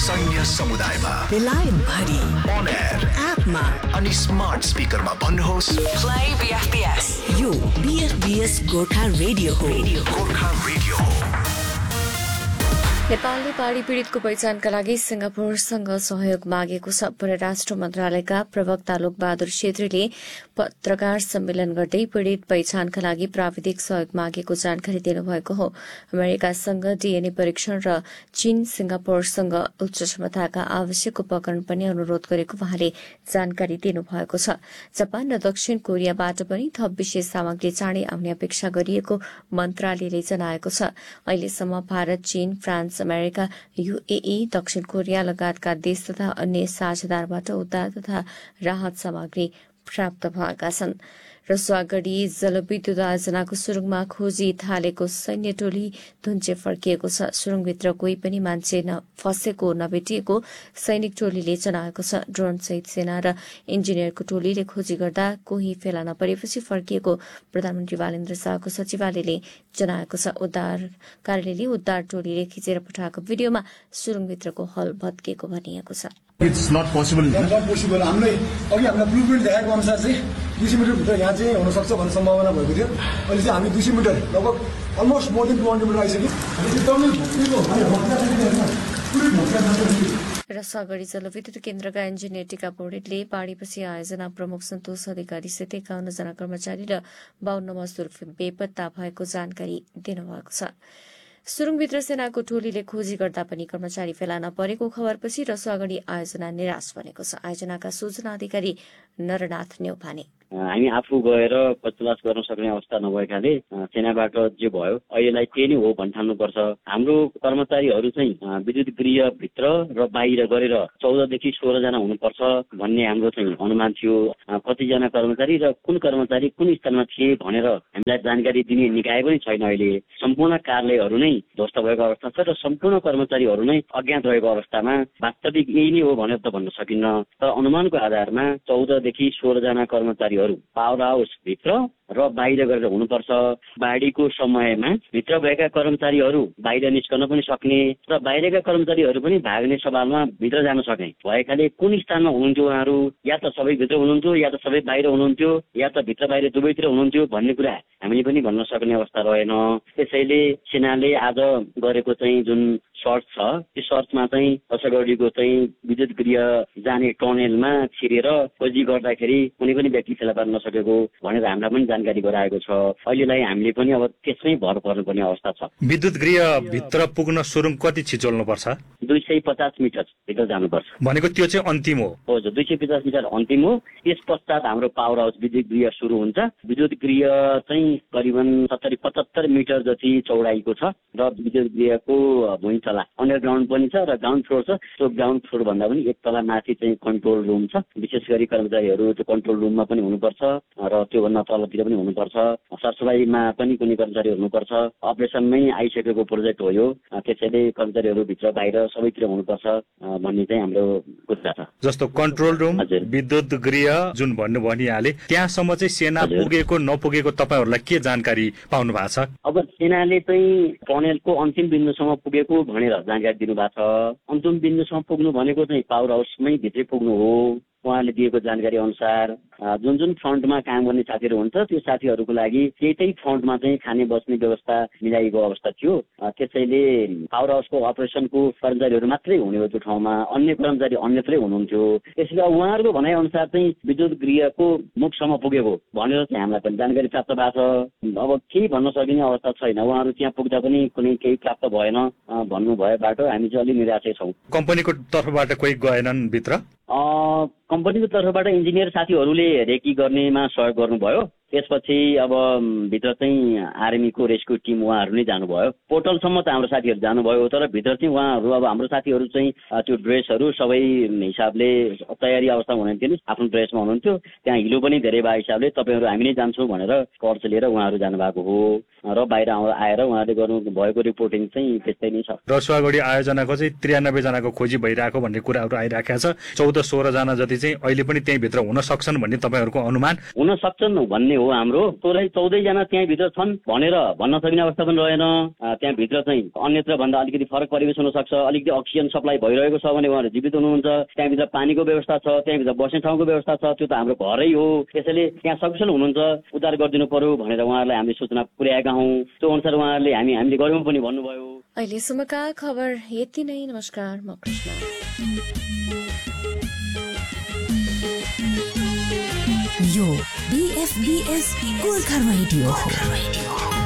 सैन्य समुदायमा बेलायत भरि अन एयर एपमा अनि स्मार्ट स्पिकरमा भन्नुहोस् प्ले बीएफपीएस। यो बीएफपीएस गोर्खा रेडियो हो। गोर्खा रेडियो हो। नेपालले बाढी पीड़ितको पहिचानका लागि सिंगापुरसँग सहयोग मागेको छ। परराष्ट्र मन्त्रालयका प्रवक्ता लोकबहादुर छेत्रीले पत्रकार सम्मेलन गर्दै पीड़ित पहिचानका लागि प्राविधिक सहयोग मागेको जानकारी दिनुभएको हो। अमेरिकासँग डीएनए परीक्षण र चीन सिंगापुरसँग उच्च क्षमताका आवश्यक उपकरण पनि अनुरोध गरेको उहाँले जानकारी दिनुभएको छ। जापान र दक्षिण कोरियाबाट पनि थप विशेष सामग्री चाँडै आउने अपेक्षा गरिएको मन्त्रालयले जनाएको छ। अहिलेसम्म भारत, चीन, फ्रान्स, अमेरिका, यूएई, दक्षिण कोरिया लगायतका देश तथा अन्य साझेदारबाट उद्धार तथा राहत सामग्री प्राप्त भएका छन्। रसुवागढ़ी जलविद्युत आयोजनाको सुरुङमा खोजी थालेको सैन्य टोली धुन्चे फर्किएको छ। सुरुङभित्र कोही पनि मान्छे फसेको नभेटिएको सैनिक टोलीले जनाएको छ। ड्रोन सहित सेना र इन्जिनियरको टोलीले खोजी गर्दा कोही फेला नपरेपछि फर्किएको प्रधानमन्त्री बालेन्द्र शाहको सचिवालयले जनाएको छ। उद्धार कार्यालयले उद्धार टोलीले खिचेर पठाएको भिडियोमा सुरुङभित्रको हल भत्किएको भनिएको छ। It's not possible. Not possible. हामीले अघि हामीलाई ब्लुप्रिन्ट देखाएको अनुसार चाहिँ 200 मिटर भित्र यहाँ चाहिँ हुन सक्छ भन्ने सम्भावना भएको थियो। अहिले चाहिँ हामी 200 मिटर लगभग अलमोस्ट मोर देन 200 मिटर आइसक्यो। एकदमै भत्किएको रसुवागढ़ी जलविद्युत केन्द्रका इन्जिनियर टीका पौडेलले बाढीपछि आयोजना प्रमुख सन्तोष अधिकारीसित 51 जना कर्मचारी र 52 मजदूर बेपत्ता भएको जानकारी दिनुभएको छ। सुरुङभित्र सेनाको टोलीले खोजी गर्दा पनि कर्मचारी फेला नपरेको खबरपछि रसुवागढ़ी आयोजना निराश बनेको छ। आयोजनाका सूचना अधिकारी नरनाथ न्यौपाने हामी आफू गएर पचलास गर्न सक्ने अवस्था नभएकाले सेनाबाट जे भयो अहिलेलाई त्यही नै हो भन्न ठान्नुपर्छ। हाम्रो कर्मचारीहरू चाहिँ विद्युत गृहभित्र र बाहिर गरेर 14 देखि 16 जना हुनुपर्छ भन्ने हाम्रो चाहिँ अनुमान थियो। कतिजना कर्मचारी र कुन कर्मचारी कुन स्थानमा थिए भनेर हामीलाई जानकारी दिने निकाय पनि छैन। अहिले सम्पूर्ण कार्यालयहरू नै ध्वस्त भएको अवस्था छ र सम्पूर्ण कर्मचारीहरू नै अज्ञात रहेको अवस्थामा वास्तविक यही नै हो भनेर त भन्न सकिन्न। तर अनुमानको आधारमा 14 देखि 16 जना कर्मचारी पावर हाउस भित्र र बाहिर गरेर हुनुपर्छ। बाढीको समयमा भित्र भएका कर्मचारीहरू बाहिर निस्कन पनि सक्ने र बाहिरका कर्मचारीहरू पनि भाग्ने सवालमा भित्र जान सक्ने भएकाले कुन स्थानमा हुनुहुन्थ्यो उहाँहरू, या त सबै भित्र हुनुहुन्थ्यो या त सबै बाहिर हुनुहुन्थ्यो या त भित्र बाहिर दुवैतिर हुनुहुन्थ्यो भन्ने कुरा हामीले पनि भन्न सक्ने अवस्था रहेन। त्यसैले सेनाले आज गरेको चाहिँ जुन सर्च छ त्यो सर्चमा चाहिँ रसुवागढ़ीको चाहिँ विद्युत गृह जाने टनेलमा छिरेर खोजी गर्दाखेरि कुनै पनि व्यक्ति फेला पार्न नसकेको भनेर हामीलाई पनि जानकारी गराएको छ। अहिलेलाई हामीले पनि अब त्यसमै भर पर्नुपर्ने अवस्था छ। विद्युत गृह भित्र पुग्न सुरुङ कति छिचोल्नुपर्छ? 250 मिटर भित्र जानुपर्छ भनेको त्यो चाहिँ अन्तिम हो। 250 मिटर अन्तिम हो। त्यस पश्चात हाम्रो पावर हाउस विद्युत गृह सुरु हुन्छ। विद्युत गृह चाहिँ करिबन 70-75 मिटर जति चौडाइको छ र विद्युत गृहको भुइँ तला अन्डरग्राउन्ड पनि छ र ग्राउन्ड फ्लोर छ। त्यो ग्राउन्ड फ्लोर भन्दा पनि एक तला माथि चाहिँ कन्ट्रोल रुम छ। विशेष गरी कर्मचारीहरू त्यो कन्ट्रोल रुममा पनि हुनुपर्छ र त्योभन्दा तलतिर पनि हुनुपर्छ। सरसफाइमा पनि कुनै कर्मचारी हुनुपर्छ। अपरेसनमै आइसकेको प्रोजेक्ट हो यो। त्यसैले कर्मचारीहरू भित्र बाहिर सबैतिर हुनुपर्छ भन्ने चाहिँ हाम्रो कुरा छ। जस्तो कन्ट्रोल रुम, विद्युत गृह जुन भन्नु भनिहाले, त्यहाँसम्म चाहिँ सेना पुगेको नपुगेको तपाईहरुलाई के जानकारी पाउनु भएको छ? अब सेनाले चाहिँ टनेलको अन्तिम बिन्दुसम्म पुगेको भनेर जानकारी दिनुभएको छ। अन्तिम बिन्दुसम्म पुग्नु भनेको चाहिँ पावर हाउसमै भित्रै पुग्नु हो। उहाँले दिएको जानकारी अनुसार जुन जुन फ्रन्टमा काम गर्ने साथीहरू हुन्छ त्यो साथीहरूको लागि त्यही फ्रन्टमा चाहिँ खाने बस्ने व्यवस्था मिलाइएको अवस्था थियो। त्यसैले पावर हाउसको अपरेसनको कर्मचारीहरू मात्रै हुने हो त्यो ठाउँमा, अन्य कर्मचारी अन्यत्रै हुनुहुन्थ्यो। त्यसैले उहाँहरूको भनाइ अनुसार चाहिँ विद्युत गृहको मुखसम्म पुगेको भनेर चाहिँ हामीलाई पनि जानकारी प्राप्त भएको छ। अब केही भन्न सकिने अवस्था छैन। उहाँहरू त्यहाँ पुग्दा पनि कुनै केही प्राप्त भएन भन्नुभएबाट हामी चाहिँ अलि निराशै छौँ। कम्पनीको तर्फबाट कोही गएनन् भित्र? कम्पनीको तर्फबाट इन्जिनियर साथीहरूले रेकी गर्नेमा सहयोग गर्नुभयो। त्यसपछि अब भित्र चाहिँ आर्मीको रेस्क्यु टिम उहाँहरू नै जानुभयो। पोर्टलसम्म त हाम्रो साथीहरू जानुभयो, तर भित्र चाहिँ उहाँहरू अब हाम्रो साथीहरू चाहिँ त्यो ड्रेसहरू सबै हिसाबले तयारी अवस्थामा हुनुहुन्थ्यो नि, आफ्नो ड्रेसमा हुनुहुन्थ्यो। त्यहाँ हिलो पनि धेरै भएको हिसाबले तपाईँहरू हामी नै जान्छौँ भनेर टर्च लिएर उहाँहरू जानुभएको हो र बाहिर आएर उहाँहरूले गर्नु भएको रिपोर्टिङ चाहिँ त्यस्तै नै छ। रसुवागढ़ी आयोजनाको चाहिँ 93 जनाको खोजी भइरहेको भन्ने कुराहरू आइरहेका छ। 14-16 जना जति चाहिँ अहिले पनि त्यही भित्र हुन सक्छन् भन्ने तपाईहरुको अनुमान? हुन सक्छन् भन्ने हो हाम्रो। 14 जना त्यहाँभित्र छन् भनेर भन्न सक्ने अवस्था पनि रहेन। त्यहाँभित्र चाहिँ अन्यत्र भन्दा अलिकति फरक परिवेश हुन सक्छ। अलिकति अक्सिजन सप्लाई भइरहेको छ भने उहाँहरू जीवित हुनुहुन्छ। त्यहाँभित्र पानीको व्यवस्था छ, त्यहाँभित्र बस्ने ठाउँको व्यवस्था छ, त्यो त हाम्रो घरै हो। त्यसैले त्यहाँ सकुशल हुनुहुन्छ, उद्धार गरिदिनु पर्यो भनेर उहाँहरूलाई हामीले सूचना पुर्याएका हौँ। त्यो अनुसार उहाँहरूले हामीले गर्यौँ पनि भन्नुभयो। अहिलेसम्मका खबर यति नै। नमस्कार, म कृष्ण। यो BFBS गोर्खा रेडियो हो।